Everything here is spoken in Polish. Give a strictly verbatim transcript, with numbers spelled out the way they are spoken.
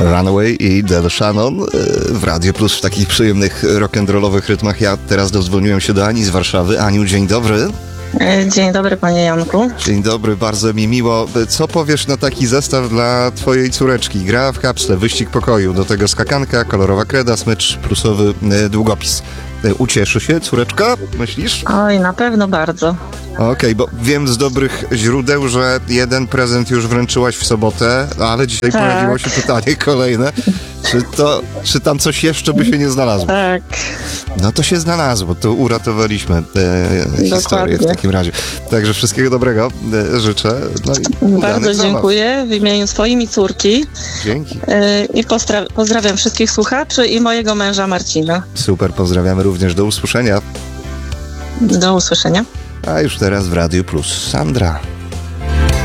Runaway i Del Shannon w Radio Plus w takich przyjemnych rock'n'rollowych rytmach. Ja teraz dodzwoniłem się do Ani z Warszawy. Aniu, dzień dobry. Dzień dobry, panie Janku. Dzień dobry, bardzo mi miło. Co powiesz na taki zestaw dla twojej córeczki? Gra w kapsle, wyścig pokoju, do tego skakanka, kolorowa kreda, smycz, plusowy długopis. Ucieszy się córeczka, myślisz? Oj, na pewno bardzo. Okej, okay, bo wiem z dobrych źródeł, że jeden prezent już wręczyłaś w sobotę, ale dzisiaj tak. Pojawiło się pytanie kolejne. Czy to, czy tam coś jeszcze by się nie znalazło? Tak. No to się znalazło, to uratowaliśmy e, historię w takim razie. Także wszystkiego dobrego e, życzę. No i bardzo dziękuję w imieniu swoim i córki. Dzięki. E, I postra- pozdrawiam wszystkich słuchaczy i mojego męża Marcina. Super, pozdrawiamy również. Do usłyszenia. Do usłyszenia. A już teraz w Radiu Plus Sandra.